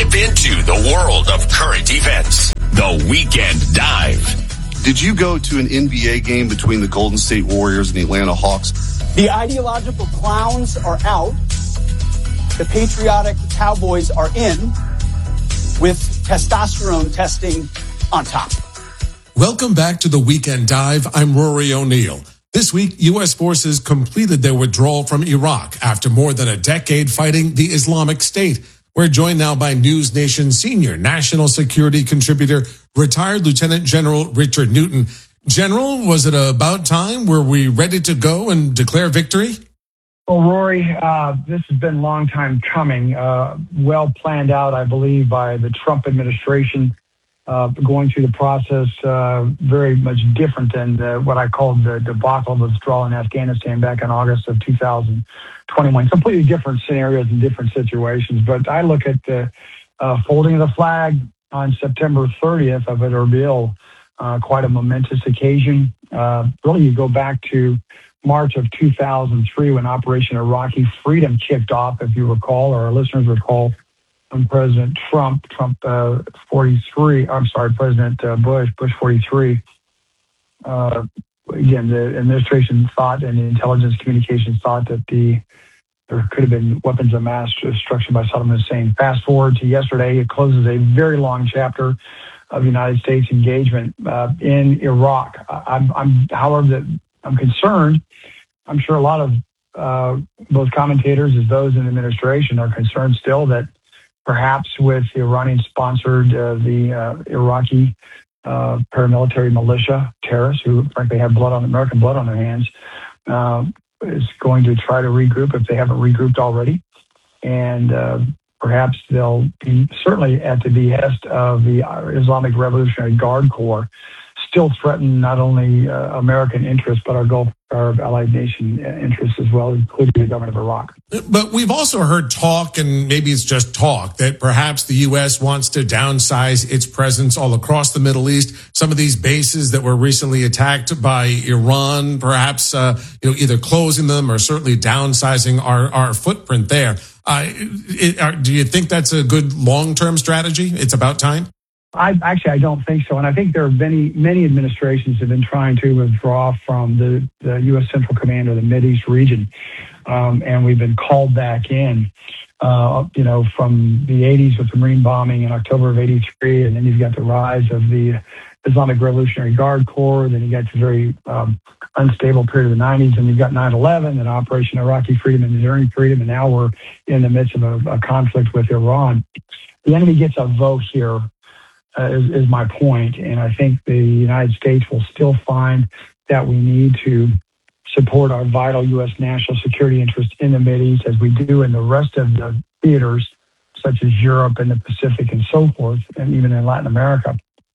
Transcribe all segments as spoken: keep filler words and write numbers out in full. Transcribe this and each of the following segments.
Dip into the world of current events. The Weekend Dive. Did you go to an N B A game between the Golden State Warriors and the Atlanta Hawks? The ideological clowns are out. The patriotic cowboys are in, with testosterone testing on top. Welcome back to the Weekend Dive. I'm Rory O'Neill. This week, U S forces completed their withdrawal from Iraq after more than a decade fighting the Islamic State. We're joined now by News Nation senior national security contributor, retired Lieutenant General Richard Newton. General, was it about time? Were we ready to go and declare victory? Well, Rory, uh, this has been a long time coming, uh, well planned out, I believe, by the Trump administration. Uh, going through the process, uh, very much different than uh, what I called the debacle of withdrawal in Afghanistan back in August of two thousand twenty-one. Completely different scenarios and different situations. But I look at the uh, folding of the flag on September thirtieth of it, Erbil, uh, quite a momentous occasion. Uh, really, you go back to March of two thousand three when Operation Iraqi Freedom kicked off, if you recall, or our listeners recall. When President Trump, Trump uh, forty-three, I'm sorry, President uh, Bush, Bush forty-three, uh, again, the administration thought and the intelligence communications thought that the there could have been weapons of mass destruction by Saddam Hussein. Fast forward to yesterday, it closes a very long chapter of United States engagement uh, in Iraq. I'm, I'm, however, I'm concerned. I'm sure a lot of uh, both commentators as those in the administration are concerned still that perhaps with the Iranian-sponsored, uh, the uh, Iraqi uh, paramilitary militia terrorists, who frankly have blood on American blood on their hands, uh, is going to try to regroup if they haven't regrouped already, and uh, perhaps they'll be certainly at the behest of the Islamic Revolutionary Guard Corps, still threaten not only uh, American interests but our Gulf, our allied nation interests as well, including the government of Iraq. But we've also heard talk, and maybe it's just talk, that perhaps the U S wants to downsize its presence all across the Middle East. Some of these bases that were recently attacked by Iran, perhaps uh, you know, either closing them or certainly downsizing our, our footprint there. Uh, it, uh, do you think that's a good long-term strategy? It's about time? I actually, I don't think so. And I think there are many, many administrations have been trying to withdraw from the, the U S Central Command or the Mideast region. Um, and we've been called back in, uh, you know, from the eighties with the Marine bombing in October of eighty-three. And then you've got the rise of the Islamic Revolutionary Guard Corps. Then you got the very um, unstable period of the nineties. And you've got nine eleven and Operation Iraqi Freedom and Enduring Freedom. And now we're in the midst of a, a conflict with Iran. The enemy gets a vote here. Uh, is, is my point. And I think the United States will still find that we need to support our vital U S national security interests in the Mideast as we do in the rest of the theaters, such as Europe and the Pacific and so forth, and even in Latin America.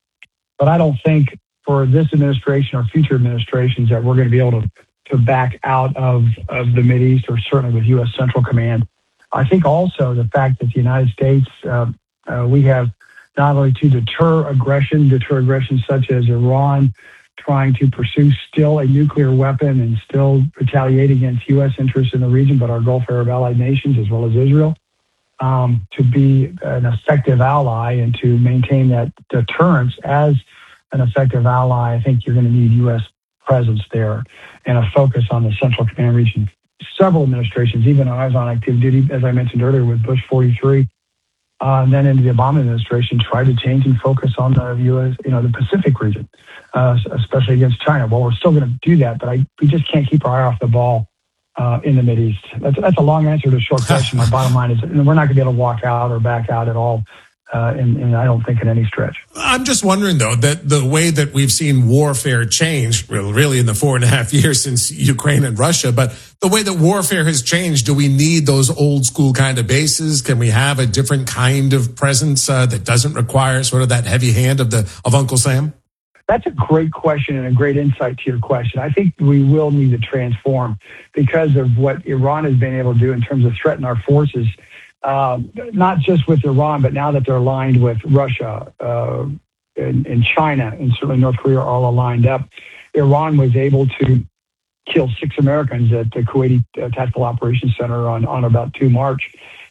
But I don't think for this administration or future administrations that we're going to be able to, to back out of, of the Mideast, or certainly with U S Central Command. I think also the fact that the United States, uh, uh, we have not only to deter aggression, deter aggression such as Iran trying to pursue still a nuclear weapon and still retaliate against U S interests in the region, but our Gulf Arab allied nations as well as Israel, um, to be an effective ally and to maintain that deterrence as an effective ally. I think you're going to need U S presence there and a focus on the Central Command region. Several administrations, even when I was on active duty, as I mentioned earlier, with Bush forty-three, Uh, and then into the Obama administration, tried to change and focus on the U S, you know, the Pacific region, uh, especially against China. Well, we're still going to do that, but I, we just can't keep our eye off the ball uh, in the Mideast. That's, that's a long answer to a short question. My bottom line is we're not going to be able to walk out or back out at all. Uh, and, and I don't think in any stretch. I'm just wondering, though, that the way that we've seen warfare change, really in the four and a half years since Ukraine and Russia, but the way that warfare has changed, do we need those old school kind of bases? Can we have a different kind of presence uh, that doesn't require sort of that heavy hand of the of Uncle Sam? That's a great question and a great insight to your question. I think we will need to transform because of what Iran has been able to do in terms of threaten our forces. Uh, not just with Iran, but now that they're aligned with Russia uh, and, and China and certainly North Korea are all aligned up, Iran was able to kill six Americans at the Kuwaiti uh, Tactical Operations Center on, on about the second of March.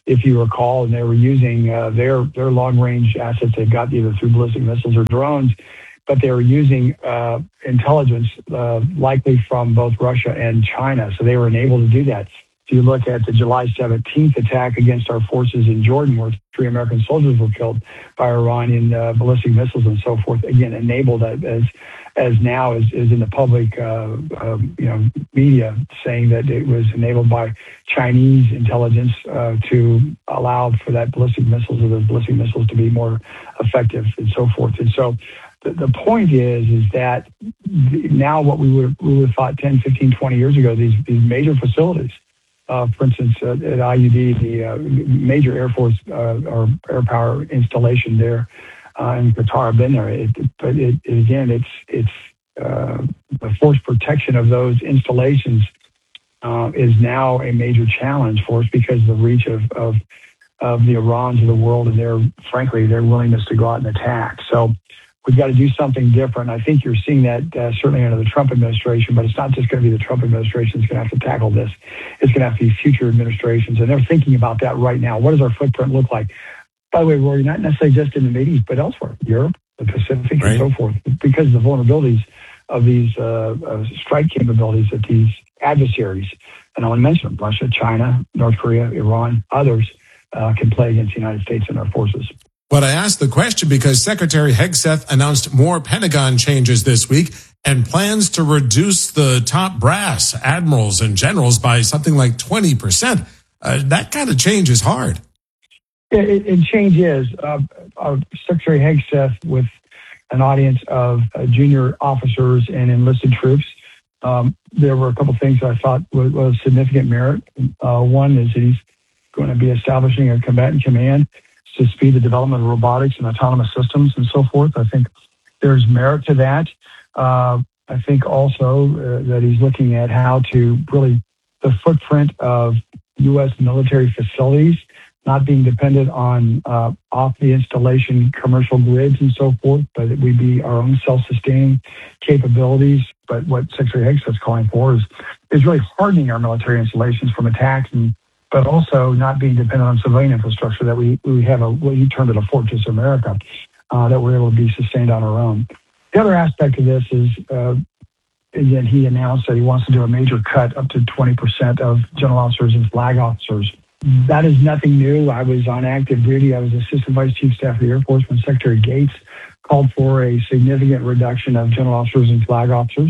if you recall, and they were using uh, their their long range assets they got either through ballistic missiles or drones, but they were using uh, intelligence uh, likely from both Russia and China. So they were enabled to do that. If you look at the July seventeenth attack against our forces in Jordan, where three American soldiers were killed by Iranian uh, ballistic missiles and so forth, again, enabled as as now is, is in the public uh, uh, you know, media, saying that it was enabled by Chinese intelligence uh, to allow for that ballistic missiles or those ballistic missiles to be more effective and so forth. And so the, the point is, is that now what we would, we would have thought ten, fifteen, twenty years ago, these, these major facilities, Uh, for instance, uh, at I U D, the uh, major Air Force uh, or air power installation there uh, in Qatar, I've been there. It, but it, it, again, it's it's uh, the force protection of those installations uh, is now a major challenge for us because of the reach of, of of the Irans of the world and their, frankly, their willingness to go out and attack. So we've got to do something different. I think you're seeing that uh, certainly under the Trump administration, but it's not just going to be the Trump administration that's going to have to tackle this. It's going to have to be future administrations, and they're thinking about that right now. What does our footprint look like? By the way, Rory, not necessarily just in the Mideast, but elsewhere, Europe, the Pacific, right, and so forth, because of the vulnerabilities of these uh, uh, strike capabilities that these adversaries, and I want to mention them, Russia, China, North Korea, Iran, others, uh, can play against the United States and our forces. But I asked the question because Secretary Hegseth announced more Pentagon changes this week and plans to reduce the top brass, admirals and generals, by something like twenty percent. Uh, that kind of change is hard. It, it change is. Uh, uh, Secretary Hegseth, with an audience of uh, junior officers and enlisted troops, um, there were a couple things I thought was, was significant merit. Uh, one is that he's going to be establishing a combatant command to speed the development of robotics and autonomous systems and so forth. I think there's merit to that. Uh, I think also uh, that he's looking at how to really the footprint of U S military facilities, not being dependent on uh, off the installation commercial grids and so forth, but that we be our own self-sustaining capabilities. But what Secretary Hegseth is calling for is, is really hardening our military installations from attacks, and but also not being dependent on civilian infrastructure, that we, we have a, what he termed it, a fortress America, uh, that we're able to be sustained on our own. The other aspect of this is, uh, again, he announced that he wants to do a major cut up to twenty percent of general officers and flag officers. That is nothing new. I was on active duty. I was Assistant Vice Chief of Staff of the Air Force when Secretary Gates called for a significant reduction of general officers and flag officers.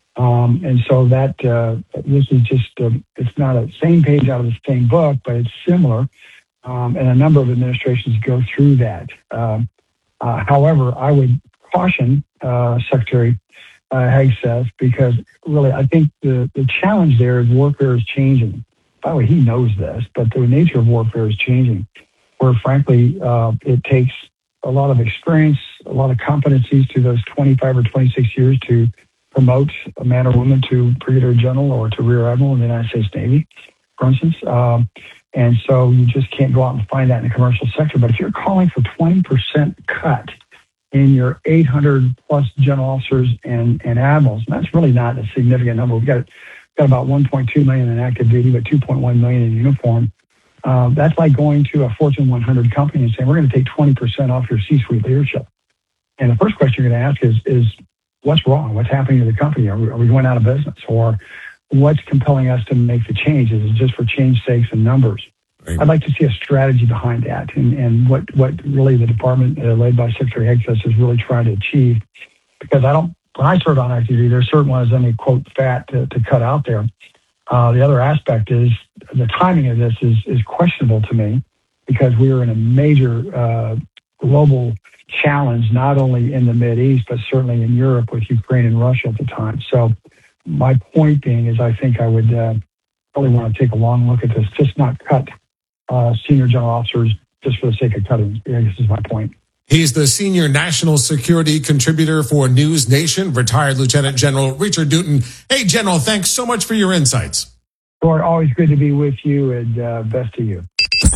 Um, and so that uh, this is just, uh, it's not a same page out of the same book, but it's similar. Um, and a number of administrations go through that. Uh, uh, however, I would caution uh, Secretary uh, Hegseth, because really I think the, the challenge there is warfare is changing. By the way, he knows this, but the nature of warfare is changing, where frankly uh, it takes a lot of experience, a lot of competencies to those twenty-five or twenty-six years to promote a man or woman to brigadier general or to rear admiral in the United States Navy, for instance. Um, and so you just can't go out and find that in the commercial sector. But if you're calling for twenty percent cut in your eight hundred plus general officers and, and admirals, and that's really not a significant number. We've got, got about one point two million in active duty, but two point one million in uniform. Uh, that's like going to a Fortune one hundred company and saying, we're going to take twenty percent off your C-suite leadership. And the first question you're going to ask is, is what's wrong? What's happening to the company? Are we, are we going out of business? Or what's compelling us to make the change? Is it just for change sakes and numbers? Right. I'd like to see a strategy behind that, and, and what, what really the department uh, led by Secretary Hegseth is really trying to achieve. Because I don't, when I served on active duty, there certainly wasn't any, quote, fat to, to cut out there. Uh, the other aspect is the timing of this is, is questionable to me, because we are in a major uh, global challenge, not only in the Mideast, but certainly in Europe with Ukraine and Russia at the time. So my point being is I think I would uh, probably want to take a long look at this, just not cut uh, senior general officers just for the sake of cutting. I guess is my point. He's the senior national security contributor for News Nation, retired Lieutenant General Richard Newton. Hey, General, thanks so much for your insights. Lord, always good to be with you, and uh, best to you.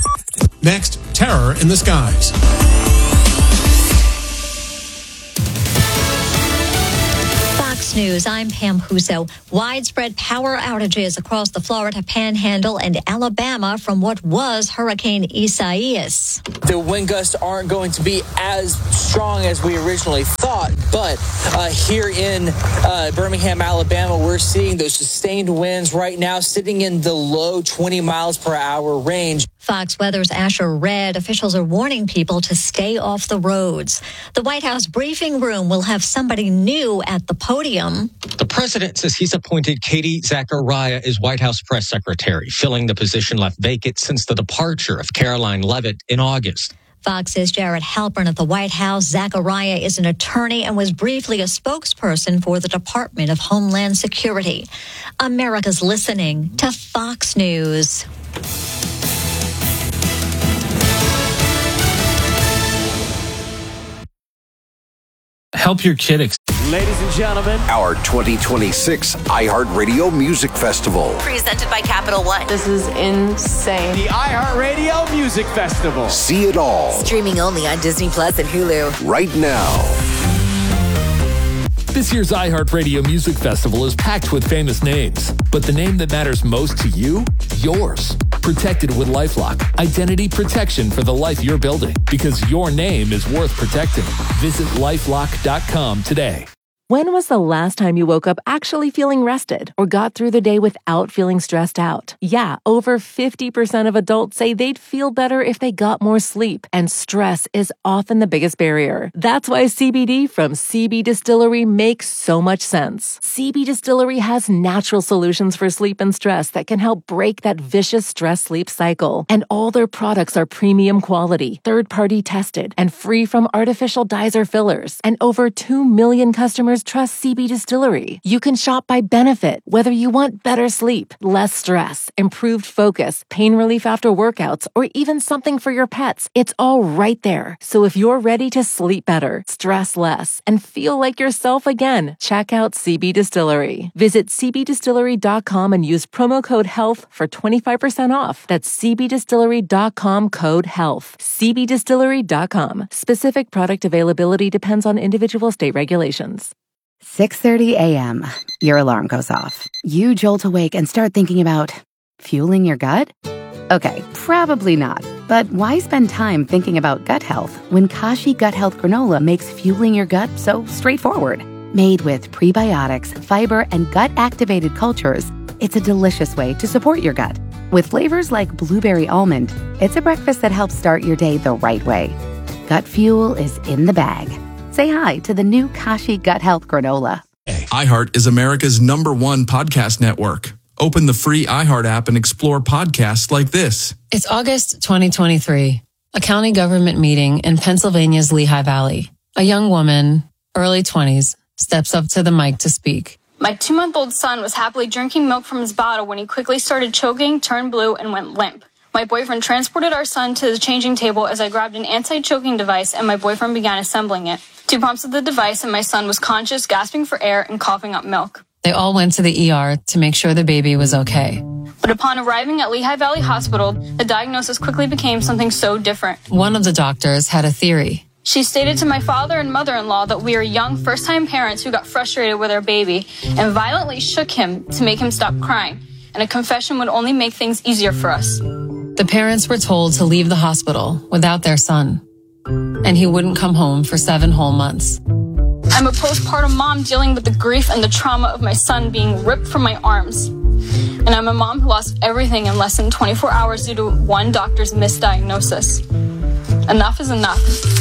Next, terror in the skies. Fox News, I'm Pam Huso. Widespread power outages across the Florida Panhandle and Alabama from what was Hurricane Isaias. The wind gusts aren't going to be as strong as we originally thought, but uh, here in uh, Birmingham, Alabama, we're seeing those sustained winds right now sitting in the low twenty miles per hour range. Fox Weather's Asher Red, officials are warning people to stay off the roads. The White House briefing room will have somebody new at the podium. The president says he's appointed Katie Zachariah as White House press secretary, filling the position left vacant since the departure of Caroline Leavitt in August. Fox's Jared Halpern at the White House. Zachariah is an attorney and was briefly a spokesperson for the Department of Homeland Security. America's listening to Fox News. Help your kid. Ex- Ladies and gentlemen, our twenty twenty-six iHeartRadio Music Festival. Presented by Capital One. This is insane. The iHeartRadio Music Festival. See it all. Streaming only on Disney Plus and Hulu. Right now. This year's iHeartRadio Music Festival is packed with famous names, but the name that matters most to you? Yours. Protected with LifeLock. Identity protection for the life you're building, because your name is worth protecting. Visit lifelock dot com today. When was the last time you woke up actually feeling rested or got through the day without feeling stressed out? Yeah, over fifty percent of adults say they'd feel better if they got more sleep, and stress is often the biggest barrier. That's why C B D from C B Distillery makes so much sense. C B Distillery has natural solutions for sleep and stress that can help break that vicious stress-sleep cycle. And all their products are premium quality, third-party tested, and free from artificial dyes or fillers. And over two million customers trust C B Distillery. You can shop by benefit, whether you want better sleep, less stress, improved focus, pain relief after workouts, or even something for your pets. It's all right there. So if you're ready to sleep better, stress less, and feel like yourself again, check out C B Distillery. Visit c b distillery dot com and use promo code HEALTH for twenty-five percent off. That's c b distillery dot com code HEALTH. c b distillery dot com. Specific product availability depends on individual state regulations. six thirty a.m. Your alarm goes off. You jolt awake and start thinking about fueling your gut? Okay, probably not. But why spend time thinking about gut health when Kashi Gut Health Granola makes fueling your gut so straightforward? Made with prebiotics, fiber, and gut-activated cultures, it's a delicious way to support your gut. With flavors like blueberry almond, it's a breakfast that helps start your day the right way. Gut fuel is in the bag. Say hi to the new Kashi Gut Health Granola. iHeart is America's number one podcast network. Open the free iHeart app and explore podcasts like this. It's August twenty twenty-three, a county government meeting in Pennsylvania's Lehigh Valley. A young woman, early twenties, steps up to the mic to speak. My two-month-old son was happily drinking milk from his bottle when he quickly started choking, turned blue, and went limp. My boyfriend transported our son to the changing table as I grabbed an anti-choking device and my boyfriend began assembling it. Two pumps of the device and my son was conscious, gasping for air and coughing up milk. They all went to the E R to make sure the baby was okay. But upon arriving at Lehigh Valley Hospital, the diagnosis quickly became something so different. One of the doctors had a theory. She stated to my father and mother-in-law that we are young first-time parents who got frustrated with our baby and violently shook him to make him stop crying. And a confession would only make things easier for us. The parents were told to leave the hospital without their son, and he wouldn't come home for seven whole months. I'm a postpartum mom dealing with the grief and the trauma of my son being ripped from my arms. And I'm a mom who lost everything in less than twenty-four hours due to one doctor's misdiagnosis. Enough is enough.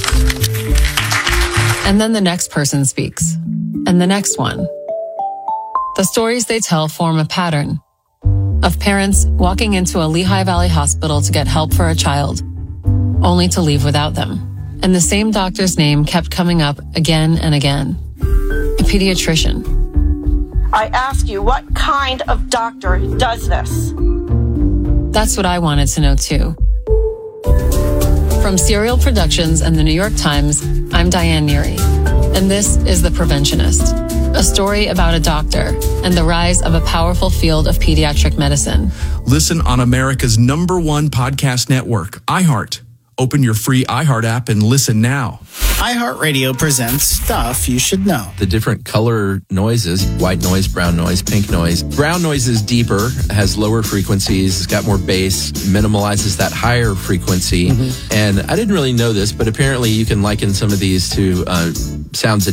And then the next person speaks, and the next one. The stories they tell form a pattern of parents walking into a Lehigh Valley hospital to get help for a child, only to leave without them. And the same doctor's name kept coming up again and again. A pediatrician. I ask you, what kind of doctor does this? That's what I wanted to know too. From Serial Productions and the New York Times, I'm Diane Neary, and this is The Preventionist, a story about a doctor and the rise of a powerful field of pediatric medicine. Listen on America's number one podcast network, iHeart. Open your free iHeart app and listen now. iHeartRadio presents Stuff You Should Know. The different color noises, white noise, brown noise, pink noise. Brown noise is deeper, has lower frequencies, it's got more bass, minimalizes that higher frequency. Mm-hmm. And I didn't really know this, but apparently you can liken some of these to uh, sounds that